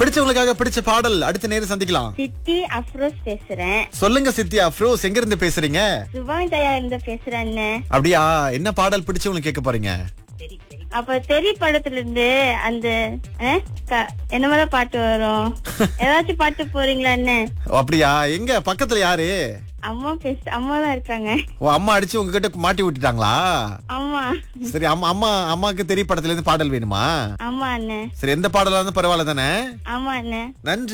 பிடிச்சவங்களுக்காக பிடிச்ச பாடல் அடுத்த நேரம் சந்திக்கலாம். சித்தி அஃப்ரோஸ் பேசுறேன். சொல்லுங்க சித்தி அஃப்ரோஸ், எங்க இருந்து பேசுறீங்க? சுபாங் தயா இருந்து பேசுறேன் அண்ணன். அப்படியா, என்ன பாடல் பிடிச்சவங்களுக்கு கேட்க போறீங்க? அப்ப தெரி படத்துல இருந்து அந்த என்ன மாதிரி பாட்டு வரும், ஏதாச்சும் பாட்டு போறீங்களா அண்ணன்? அப்படியா, எங்க பக்கத்துல யாரு? அம்மா தான் இருக்காங்க. ஓ, அம்மா அடிச்சு உங்ககிட்ட மாட்டி விட்டுட்டாங்களா? ஆமா. சரி, அம்மாக்கு தெரிய படத்துல இருந்து பாடல் வேணுமா? ஆமா அண்ணன். சரி, எந்த பாடலா இருந்தாலும் பரவாயில்ல தானே? ஆமா அண்ணன். நன்றி.